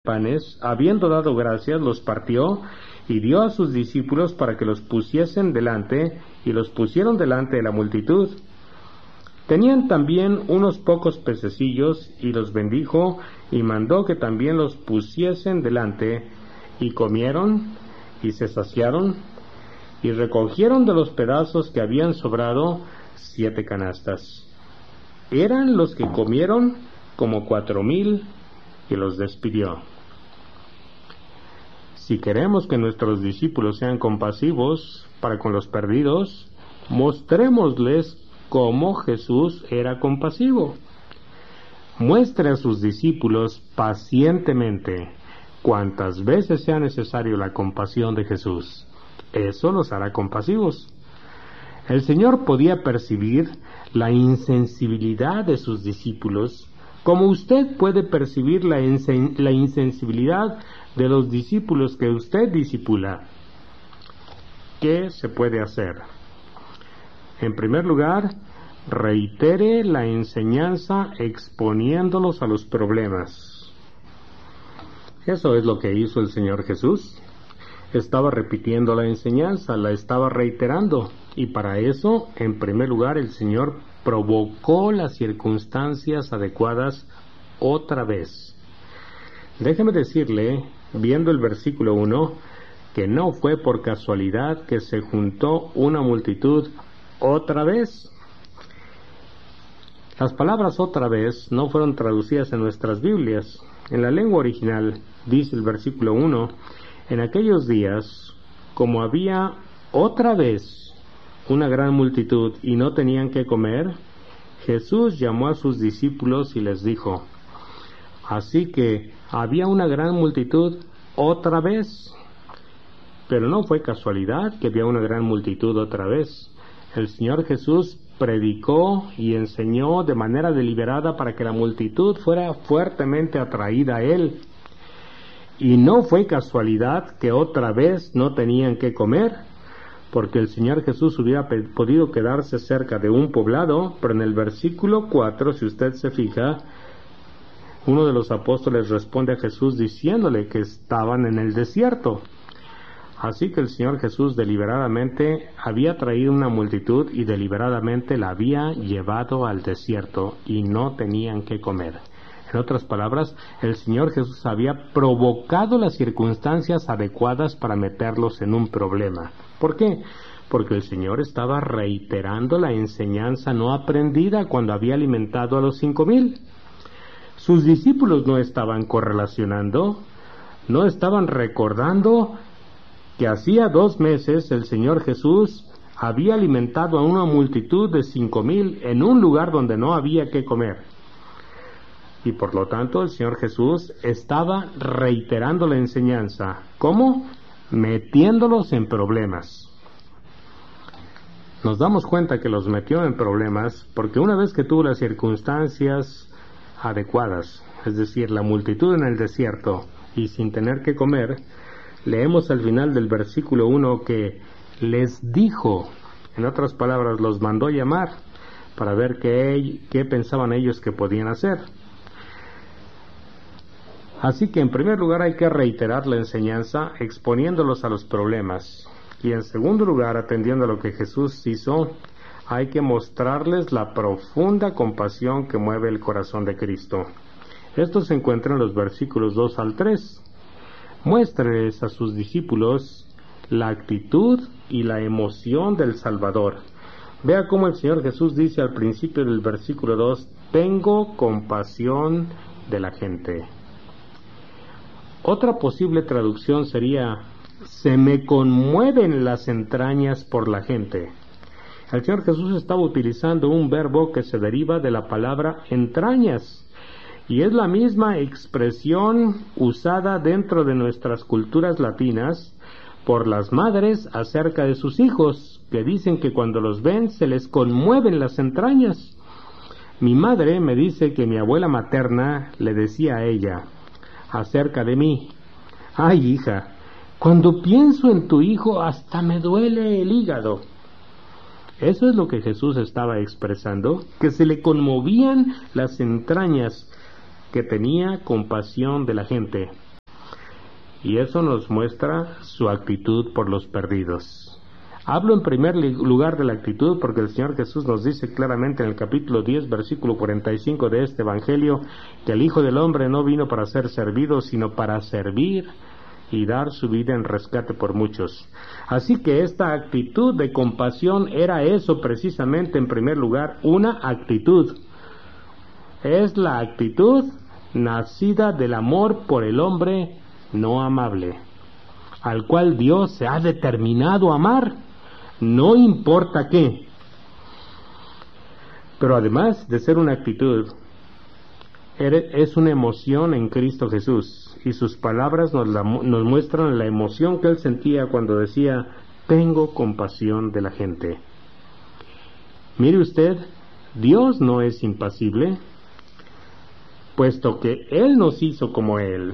panes, habiendo dado gracias, los partió y dio a sus discípulos para que los pusiesen delante, y los pusieron delante de la multitud. Tenían también unos pocos pececillos, y los bendijo, y mandó que también los pusiesen delante, y comieron, y se saciaron, y recogieron de los pedazos que habían sobrado 7 canastas. Eran los que comieron como 4,000, y los despidió. Si queremos que nuestros discípulos sean compasivos para con los perdidos, mostrémosles cómo Jesús era compasivo. Muestre a sus discípulos pacientemente cuantas veces sea necesario la compasión de Jesús. Eso los hará compasivos. El Señor podía percibir la insensibilidad de sus discípulos, como usted puede percibir la insensibilidad de los discípulos que usted discipula. ¿Qué se puede hacer? En primer lugar, reitere la enseñanza exponiéndolos a los problemas. Eso es lo que hizo el Señor Jesús. Estaba repitiendo la enseñanza, la estaba reiterando, y para eso, en primer lugar, el Señor provocó las circunstancias adecuadas otra vez. Déjeme decirle, viendo el versículo 1, que no fue por casualidad que se juntó una multitud otra vez. Las palabras otra vez no fueron traducidas en nuestras Biblias. En la lengua original, dice el versículo 1, en aquellos días, como había otra vez una gran multitud y no tenían que comer, Jesús llamó a sus discípulos y les dijo. Así que había una gran multitud otra vez. Pero no fue casualidad que había una gran multitud otra vez. El Señor Jesús predicó y enseñó de manera deliberada para que la multitud fuera fuertemente atraída a Él. Y no fue casualidad que otra vez no tenían que comer, porque el Señor Jesús hubiera podido quedarse cerca de un poblado, pero en el versículo 4, si usted se fija, uno de los apóstoles responde a Jesús diciéndole que estaban en el desierto. Así que el Señor Jesús deliberadamente había traído una multitud y deliberadamente la había llevado al desierto y no tenían que comer. En otras palabras, el Señor Jesús había provocado las circunstancias adecuadas para meterlos en un problema. ¿Por qué? Porque el Señor estaba reiterando la enseñanza no aprendida cuando había alimentado a los 5,000. Sus discípulos no estaban correlacionando, no estaban recordando que hacía 2 meses el Señor Jesús había alimentado a una multitud de 5,000 en un lugar donde no había que comer. Y por lo tanto el Señor Jesús estaba reiterando la enseñanza. ¿Cómo? Metiéndolos en problemas. Nos damos cuenta que los metió en problemas porque una vez que tuvo las circunstancias adecuadas, es decir, la multitud en el desierto y sin tener que comer, leemos al final del versículo 1 que les dijo, en otras palabras, los mandó llamar para ver qué pensaban ellos que podían hacer. Así que en primer lugar hay que reiterar la enseñanza exponiéndolos a los problemas. Y en segundo lugar, atendiendo a lo que Jesús hizo, hay que mostrarles la profunda compasión que mueve el corazón de Cristo. Esto se encuentra en los versículos 2 al 3. Muéstreles a sus discípulos la actitud y la emoción del Salvador. Vea cómo el Señor Jesús dice al principio del versículo 2, tengo compasión de la gente. Otra posible traducción sería, se me conmueven las entrañas por la gente. El Señor Jesús estaba utilizando un verbo que se deriva de la palabra entrañas, y es la misma expresión usada dentro de nuestras culturas latinas por las madres acerca de sus hijos, que dicen que cuando los ven se les conmueven las entrañas. Mi madre me dice que mi abuela materna le decía a ella, acerca de mí, ay hija, cuando pienso en tu hijo hasta me duele el hígado. Eso es lo que Jesús estaba expresando, que se le conmovían las entrañas, que tenía compasión de la gente. y eso nos muestra su actitud por los perdidos. Hablo en primer lugar de la actitud porque el Señor Jesús nos dice claramente en el capítulo 10, versículo 45 de este Evangelio, que el Hijo del Hombre no vino para ser servido, sino para servir y dar su vida en rescate por muchos. Así que esta actitud de compasión era eso precisamente, en primer lugar, una actitud. Es la actitud nacida del amor por el hombre no amable, al cual Dios se ha determinado a amar, no importa qué. Pero además de ser una actitud, es una emoción en Cristo Jesús, y sus palabras nos muestran la emoción que él sentía cuando decía: tengo compasión de la gente. Mire usted, Dios no es impasible, puesto que Él nos hizo como Él,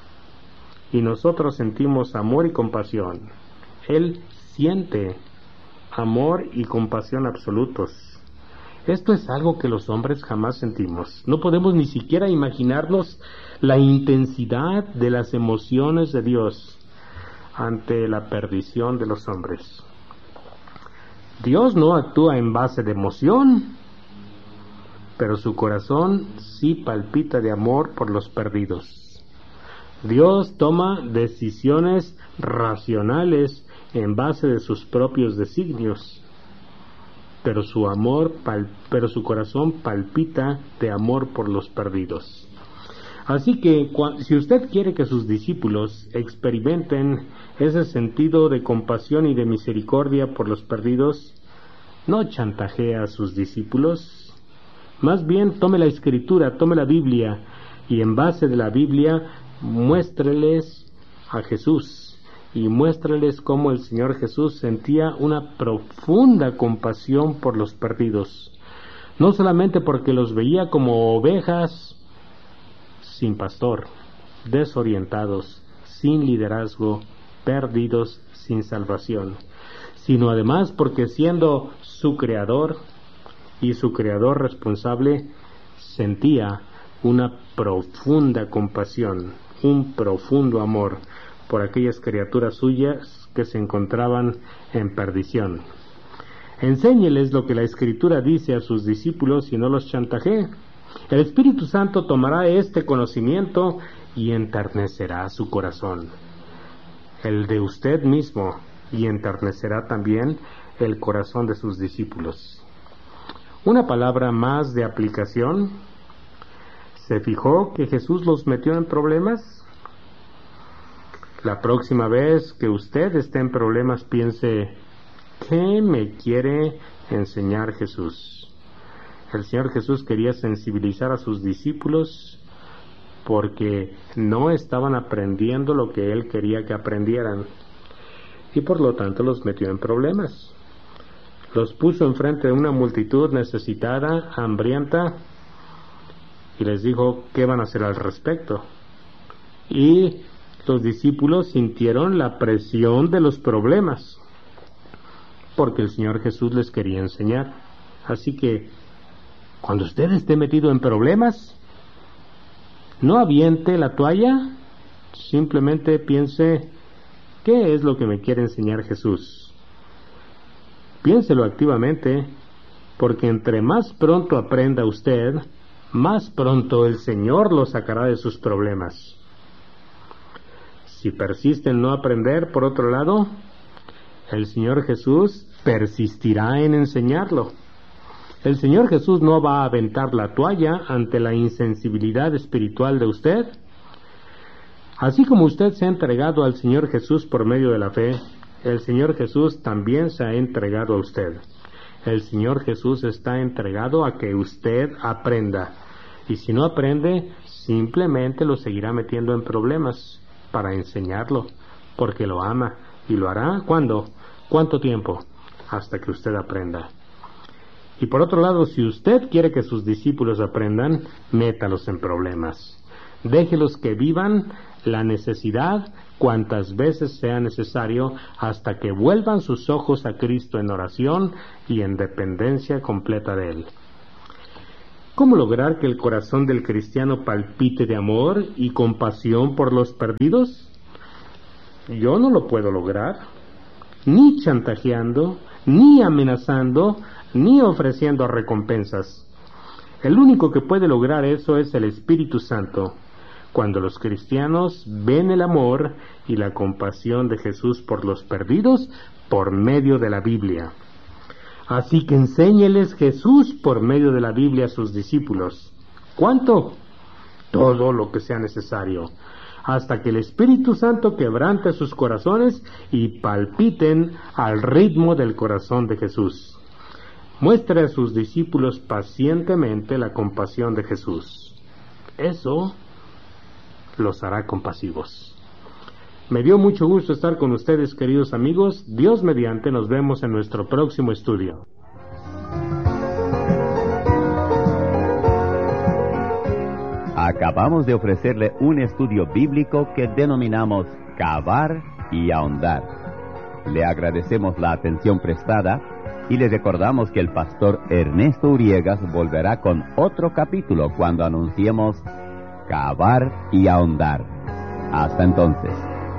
y nosotros sentimos amor y compasión. Él siente amor y compasión absolutos. Esto es algo que los hombres jamás sentimos. No podemos ni siquiera imaginarnos la intensidad de las emociones de Dios ante la perdición de los hombres. Dios no actúa en base de emoción, pero su corazón sí palpita de amor por los perdidos. Dios toma decisiones racionales en base de sus propios designios, pero su corazón palpita de amor por los perdidos. Así que si usted quiere que sus discípulos experimenten ese sentido de compasión y de misericordia por los perdidos, no chantajee a sus discípulos. Más bien tome la Escritura, tome la Biblia, y en base de la Biblia muéstreles a Jesús, y muéstreles cómo el Señor Jesús sentía una profunda compasión por los perdidos, no solamente porque los veía como ovejas sin pastor, desorientados, sin liderazgo, perdidos, sin salvación, sino además porque siendo su Creador y su Creador responsable, sentía una profunda compasión, un profundo amor por aquellas criaturas suyas que se encontraban en perdición. Enséñeles lo que la Escritura dice a sus discípulos y no los chantajee. El Espíritu Santo tomará este conocimiento y enternecerá su corazón, el de usted mismo, y enternecerá también el corazón de sus discípulos. Una palabra más de aplicación. ¿Se fijó que Jesús los metió en problemas? La próxima vez que usted esté en problemas, piense: ¿qué me quiere enseñar Jesús? El Señor Jesús quería sensibilizar a sus discípulos porque no estaban aprendiendo lo que Él quería que aprendieran, y por lo tanto los metió en problemas. Los puso enfrente de una multitud necesitada, hambrienta, y les dijo qué van a hacer al respecto. Y los discípulos sintieron la presión de los problemas, porque el Señor Jesús les quería enseñar. Así que, cuando usted esté metido en problemas, no aviente la toalla, simplemente piense: ¿qué es lo que me quiere enseñar Jesús? Piénselo activamente, porque entre más pronto aprenda usted, más pronto el Señor lo sacará de sus problemas. Si persiste en no aprender, por otro lado, el Señor Jesús persistirá en enseñarlo. El Señor Jesús no va a aventar la toalla ante la insensibilidad espiritual de usted. Así como usted se ha entregado al Señor Jesús por medio de la fe, el Señor Jesús también se ha entregado a usted. El Señor Jesús está entregado a que usted aprenda. Y si no aprende, simplemente lo seguirá metiendo en problemas para enseñarlo, porque lo ama, y lo hará. ¿Cuándo? ¿Cuánto tiempo? Hasta que usted aprenda. Y por otro lado, si usted quiere que sus discípulos aprendan, métalos en problemas. Déjelos que vivan la necesidad cuantas veces sea necesario, hasta que vuelvan sus ojos a Cristo en oración y en dependencia completa de Él. ¿Cómo lograr que el corazón del cristiano palpite de amor y compasión por los perdidos? Yo no lo puedo lograr, ni chantajeando, ni amenazando, ni ofreciendo recompensas. El único que puede lograr eso es el Espíritu Santo, cuando los cristianos ven el amor y la compasión de Jesús por los perdidos por medio de la Biblia. Así que enséñeles Jesús por medio de la Biblia a sus discípulos. ¿Cuánto? Todo lo que sea necesario, hasta que el Espíritu Santo quebrante sus corazones y palpiten al ritmo del corazón de Jesús. Muestre a sus discípulos pacientemente la compasión de Jesús. Eso los hará compasivos. Me dio mucho gusto estar con ustedes, queridos amigos. Dios mediante, nos vemos en nuestro próximo estudio. Acabamos de ofrecerle un estudio bíblico que denominamos Cavar y Ahondar. Le agradecemos la atención prestada y le recordamos que el pastor Ernesto Uriegas volverá con otro capítulo cuando anunciemos Cavar y Ahondar. Hasta entonces.